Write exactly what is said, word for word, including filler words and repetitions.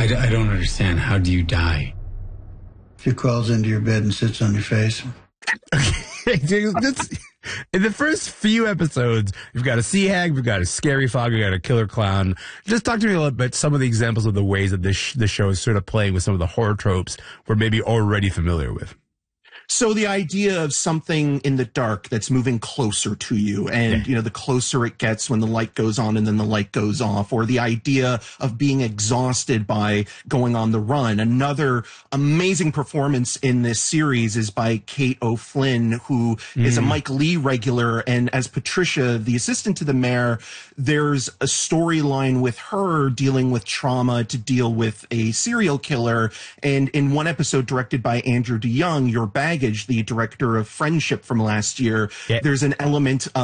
I, d- I don't understand. How do you die? She crawls into your bed and sits on your face. Okay, this, in the first few episodes, we've got a sea hag, we've got a scary fog, we've got a killer clown. Just talk to me a little bit about some of the examples of the ways that this, sh- this show is sort of playing with some of the horror tropes we're maybe already familiar with. So the idea of something in the dark that's moving closer to you, and, yeah. you know, the closer it gets when the light goes on and then the light goes off, or the idea of being exhausted by going on the run. Another amazing performance in this series is by Kate O'Flynn, who mm. is a Mike Lee regular. And as Patricia, the assistant to the mayor, there's a storyline with her dealing with trauma to deal with a serial killer. And in one episode directed by Andrew DeYoung, Your Baggage, the director of Friendship from last year, yeah. there's an element